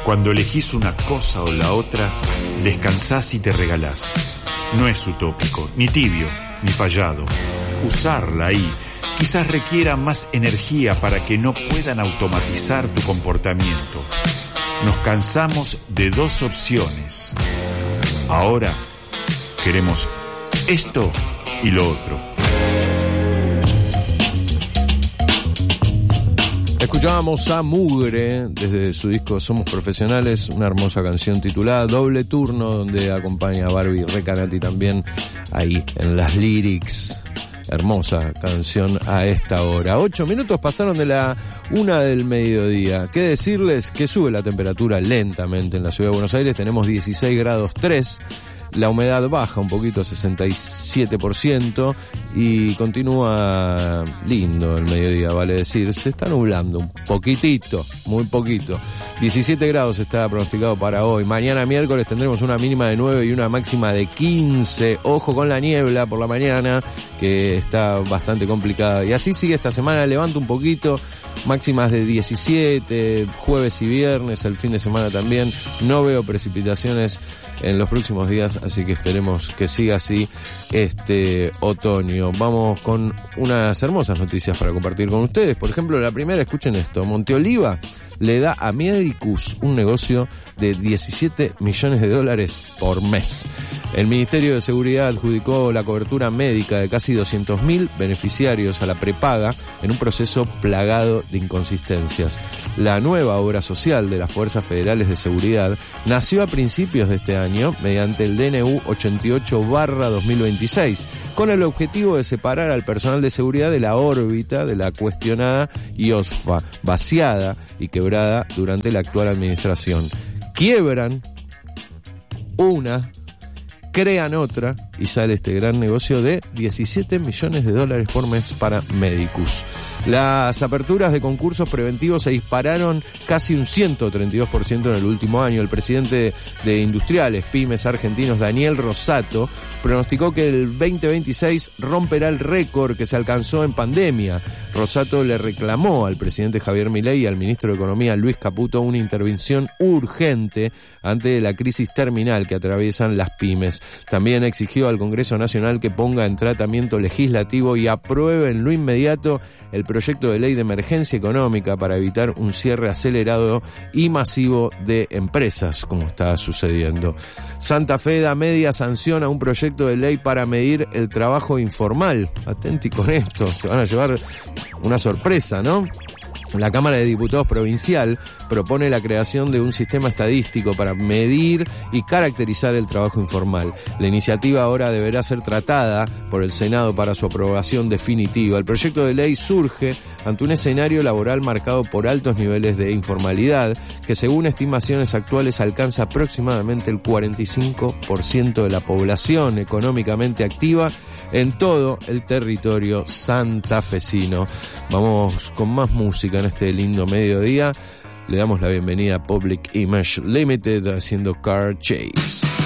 Cuando elegís una cosa o la otra, descansás y te regalás. No es utópico, ni tibio, ni fallado. Usarla ahí quizás requiera más energía para que no puedan automatizar tu comportamiento. Nos cansamos de dos opciones. Ahora queremos esto y lo otro. Escuchábamos a Mugre desde su disco Somos Profesionales, una hermosa canción titulada Doble Turno, donde acompaña a Barbie Recanati también ahí en las lyrics. Hermosa canción a esta hora. 8 minutos pasaron de la 1 del mediodía. ¿Qué decirles? Que sube la temperatura lentamente en la ciudad de Buenos Aires. Tenemos 16 grados 3. La humedad baja un poquito, 67%, y continúa lindo el mediodía, vale decir. Se está nublando un poquitito, muy poquito. 17 grados está pronosticado para hoy. Mañana miércoles tendremos una mínima de 9 y una máxima de 15. Ojo con la niebla por la mañana, que está bastante complicada. Y así sigue esta semana, levanta un poquito. Máximas de 17, jueves y viernes, el fin de semana también. No veo precipitaciones en los próximos días, así que esperemos que siga así este otoño. Vamos con unas hermosas noticias para compartir con ustedes. Por ejemplo, la primera, escuchen esto. Monteoliva le da a Medicus un negocio de $17 millones por mes. El Ministerio de Seguridad adjudicó la cobertura médica de casi 200.000 beneficiarios a la prepaga en un proceso plagado de inconsistencias. La nueva obra social de las Fuerzas Federales de Seguridad nació a principios de este año mediante el DNU 88/2026, con el objetivo de separar al personal de seguridad de la órbita de la cuestionada IOSFA, vaciada y quebrada durante la actual administración. Quiebran una, crean otra y sale este gran negocio de $17 millones por mes para Medicus. Las aperturas de concursos preventivos se dispararon casi un 132% en el último año. El presidente de Industriales, Pymes Argentinos, Daniel Rosato, pronosticó que el 2026 romperá el récord que se alcanzó en pandemia. Rosato le reclamó al presidente Javier Milei y al ministro de Economía, Luis Caputo, una intervención urgente ante la crisis terminal que atraviesan las pymes. También exigió al Congreso Nacional que ponga en tratamiento legislativo y apruebe en lo inmediato el proyecto de ley de emergencia económica para evitar un cierre acelerado y masivo de empresas, como está sucediendo. Santa Fe da media sanción a un proyecto de ley para medir el trabajo informal. Atenti con esto, se van a llevar una sorpresa, ¿no? La Cámara de Diputados Provincial propone la creación de un sistema estadístico para medir y caracterizar el trabajo informal. La iniciativa ahora deberá ser tratada por el Senado para su aprobación definitiva. El proyecto de ley surge ante un escenario laboral marcado por altos niveles de informalidad, que según estimaciones actuales alcanza aproximadamente el 45% de la población económicamente activa en todo el territorio santafesino. Vamos con más música en este lindo mediodía. Le damos la bienvenida a Public Image Limited haciendo Car Chase.